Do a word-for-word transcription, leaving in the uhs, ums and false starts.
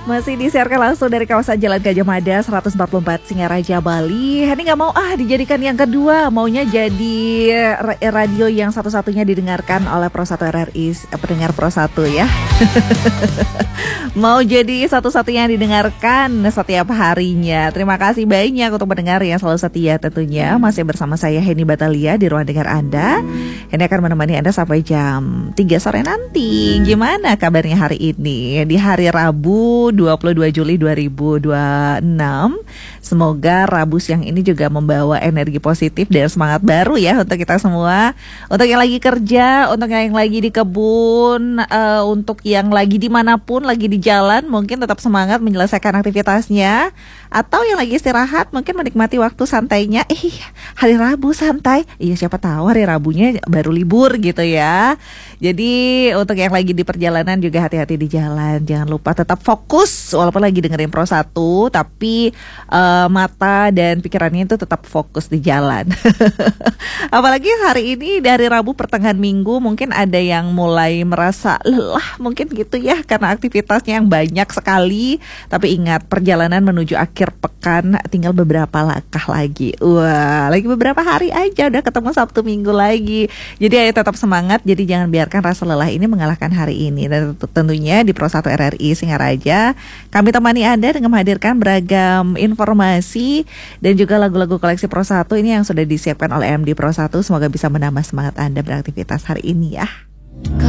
Masih disiarkan langsung dari kawasan Jalan Gajah Mada seratus empat puluh empat Singaraja, Bali. Ini gak mau ah dijadikan yang kedua, maunya jadi radio yang satu-satunya didengarkan oleh Pro satu R R I, pendengar Pro satu ya. Mau jadi satu-satunya yang didengarkan setiap harinya. Terima kasih banyak untuk pendengar yang selalu setia tentunya. Masih bersama saya Henny Batalia di ruang dengar Anda. Ini akan menemani Anda sampai jam tiga sore nanti. Gimana kabarnya hari ini? Di hari Rabu dua puluh dua Juli dua ribu dua puluh enam. Semoga Rabu siang ini juga membawa energi positif dan semangat baru ya untuk kita semua. Untuk yang lagi kerja, untuk yang lagi di kebun, uh, untuk yang lagi dimanapun, lagi di jalan, mungkin tetap semangat menyelesaikan aktivitasnya. Atau yang lagi istirahat, mungkin menikmati waktu santainya. Eh, hari Rabu santai. Iya, siapa tahu hari Rabunya baru libur gitu ya. Jadi untuk yang lagi di perjalanan juga hati-hati di jalan. Jangan lupa tetap fokus walaupun lagi dengerin Pro satu, tapi uh, mata dan pikirannya itu tetap fokus di jalan. Apalagi hari ini dari Rabu pertengahan minggu mungkin ada yang mulai merasa lelah mungkin gitu ya karena aktivitasnya yang banyak sekali. Tapi ingat, perjalanan menuju akhir pekan tinggal beberapa langkah lagi. Wah, lagi beberapa hari aja udah ketemu Sabtu Minggu lagi. Jadi ayo tetap semangat. Jadi jangan biarkan rasa lelah ini mengalahkan hari ini. Dan tentunya di Pro satu R R I Singaraja kami temani Anda dengan menghadirkan beragam informasi dan juga lagu-lagu koleksi Pro satu ini yang sudah disiapkan oleh M D Pro satu. Semoga bisa menambah semangat Anda beraktivitas hari ini ya.